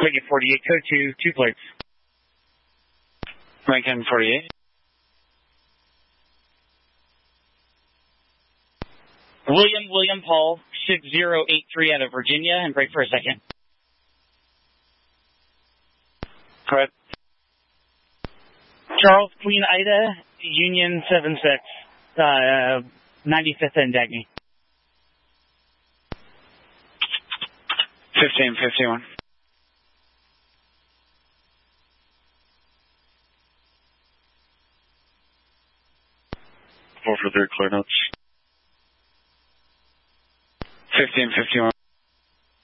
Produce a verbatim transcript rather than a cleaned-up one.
Lincoln forty-eight, code two, two plates. Lincoln forty-eight. William, William, Paul, six zero eight three out of Virginia, and break for a second. Go ahead. Charles, Queen Ida, Union seven six, uh, ninety-fifth and Dagny. fifteen fifty-one. Four for three, clear notes. fifteen fifty-one.